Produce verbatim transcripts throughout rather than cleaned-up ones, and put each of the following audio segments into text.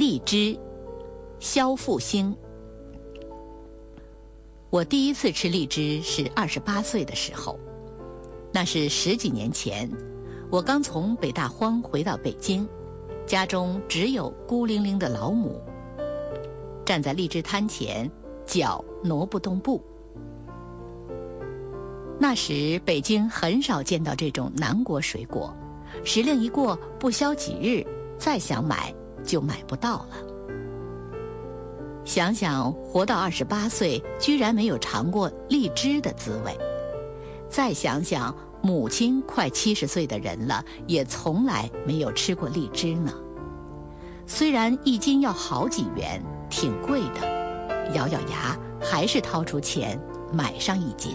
荔枝，肖复兴。我第一次吃荔枝是二十八岁的时候，那是十几年前，我刚从北大荒回到北京，家中只有孤零零的老母，站在荔枝摊前，脚挪不动步。那时北京很少见到这种南国水果，时令一过，不消几日，再想买就买不到了。想想活到二十八岁，居然没有尝过荔枝的滋味；再想想母亲快七十岁的人了，也从来没有吃过荔枝呢。虽然一斤要好几元，挺贵的，咬咬牙还是掏出钱买上一斤。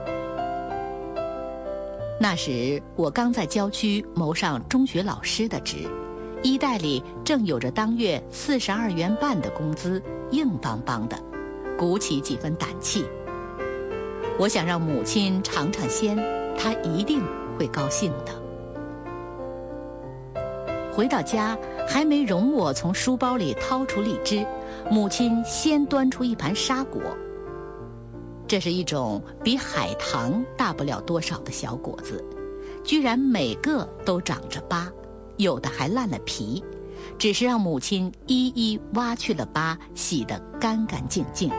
那时我刚在郊区谋上中学老师的职，衣袋里正有着当月四十二元半的工资，硬邦邦的，鼓起几分胆气。我想让母亲尝尝鲜，她一定会高兴的。回到家，还没容我从书包里掏出荔枝，母亲先端出一盘沙果。这是一种比海棠大不了多少的小果子，居然每个都长着疤，有的还烂了皮，只是让母亲一一挖去了疤，洗得干干净净。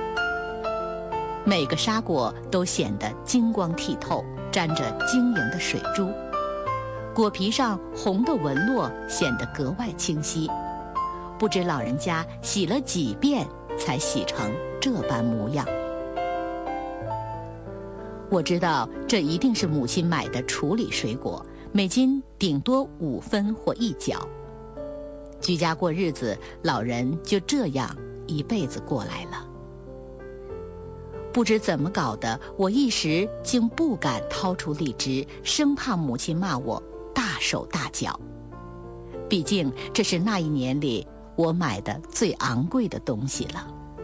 每个沙果都显得金光剔透，沾着晶莹的水珠，果皮上红的纹络显得格外清晰。不知老人家洗了几遍才洗成这般模样。我知道这一定是母亲买的处理水果，每斤顶多五分或一角。居家过日子，老人就这样一辈子过来了。不知怎么搞的，我一时竟不敢掏出荔枝，生怕母亲骂我大手大脚。毕竟这是那一年里我买的最昂贵的东西了。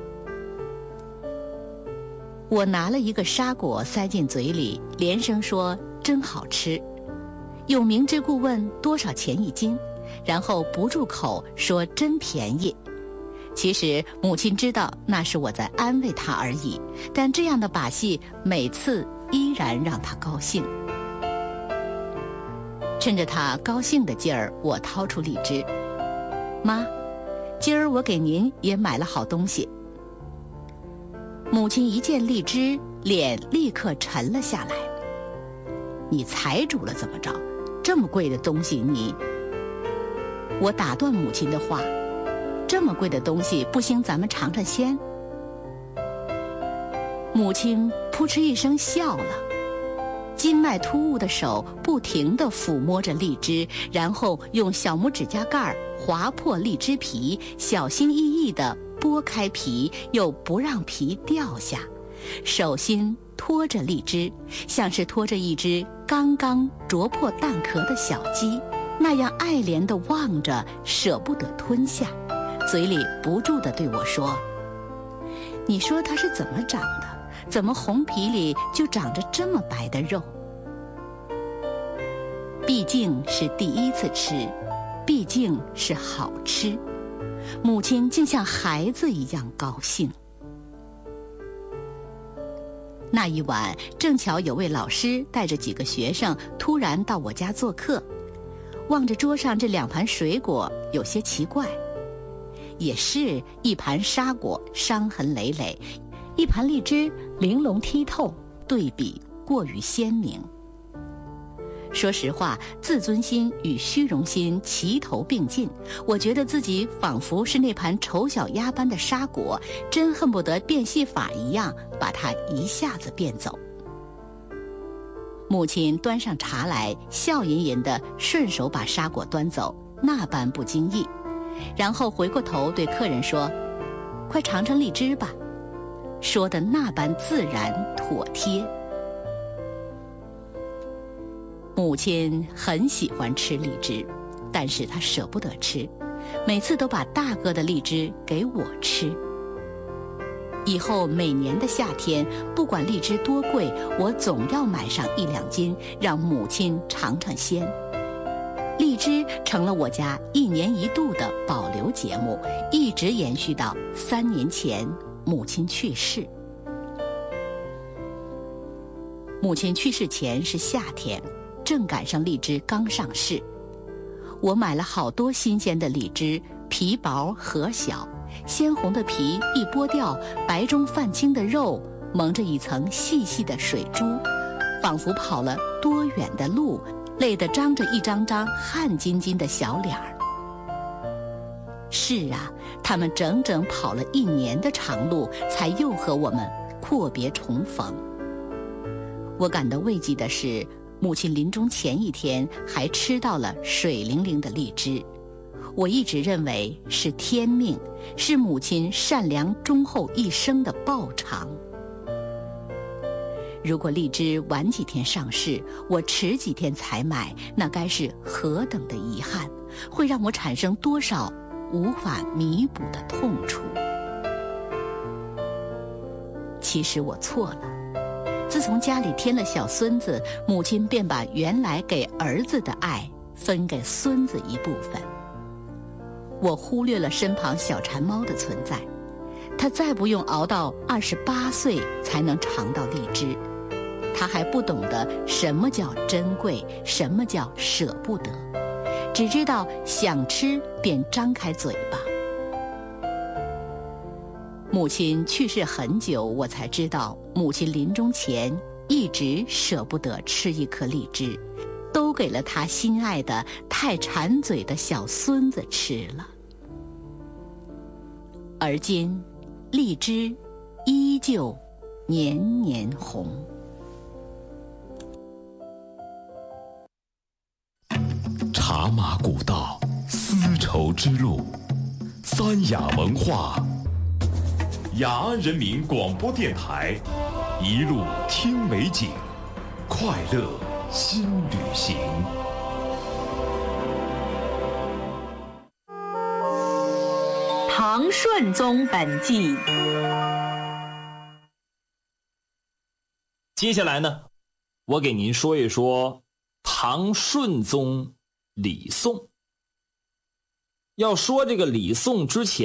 我拿了一个沙果塞进嘴里，连声说真好吃，又明知故问多少钱一斤，然后不住口说真便宜。其实母亲知道那是我在安慰她而已，但这样的把戏每次依然让她高兴。趁着她高兴的劲儿，我掏出荔枝，妈，今儿我给您也买了好东西。母亲一见荔枝，脸立刻沉了下来。你财主了怎么着？这么贵的东西你……我打断母亲的话，这么贵的东西不兴咱们尝尝鲜？母亲扑哧一声笑了，筋脉突兀的手不停地抚摸着荔枝，然后用小拇指甲盖划破荔枝皮，小心翼翼地剥开皮，又不让皮掉下，手心托着荔枝，像是托着一只刚刚啄破蛋壳的小鸡，那样爱怜地望着，舍不得吞下，嘴里不住地对我说：你说它是怎么长的？怎么红皮里就长着这么白的肉？毕竟是第一次吃，毕竟是好吃，母亲竟像孩子一样高兴。那一晚正巧有位老师带着几个学生突然到我家做客，望着桌上这两盘水果有些奇怪。也是一盘沙果伤痕累累，一盘荔枝玲珑剔透，对比过于鲜明。说实话，自尊心与虚荣心齐头并进，我觉得自己仿佛是那盘丑小鸭般的沙果，真恨不得变戏法一样把它一下子变走。母亲端上茶来，笑吟吟地顺手把沙果端走，那般不经意，然后回过头对客人说：快尝尝荔枝吧，说的那般自然妥帖。母亲很喜欢吃荔枝，但是她舍不得吃，每次都把大个的荔枝给我吃。以后每年的夏天，不管荔枝多贵，我总要买上一两斤，让母亲尝尝鲜。荔荔枝成了我家一年一度的保留节目，一直延续到三年前母亲去世。母亲去世前是夏天，正赶上荔枝刚上市。我买了好多新鲜的荔枝，皮薄核小，鲜红的皮一剥掉，白中泛青的肉蒙着一层细细的水珠，仿佛跑了多远的路，累得张着一张张汗津津的小脸儿。是啊，他们整整跑了一年的长路，才又和我们阔别重逢。我感到慰藉的是，母亲临终前一天还吃到了水灵灵的荔枝。我一直认为是天命，是母亲善良忠厚一生的报偿。如果荔枝晚几天上市，我迟几天才买，那该是何等的遗憾，会让我产生多少无法弥补的痛楚。其实我错了，自从家里添了小孙子，母亲便把原来给儿子的爱分给孙子一部分。我忽略了身旁小馋猫的存在，他再不用熬到二十八岁才能尝到荔枝，他还不懂得什么叫珍贵，什么叫舍不得，只知道想吃便张开嘴巴。母亲去世很久，我才知道母亲临终前一直舍不得吃一颗荔枝，都给了她心爱的太馋嘴的小孙子吃了。而今荔枝依旧年年红。 茶马古道，丝绸之路，三雅文化，雅安人民广播电台，一路听美景，快乐新旅行。 唐顺宗本纪。 接下来呢，我给您说一说唐顺宗李诵。要说这个李诵之前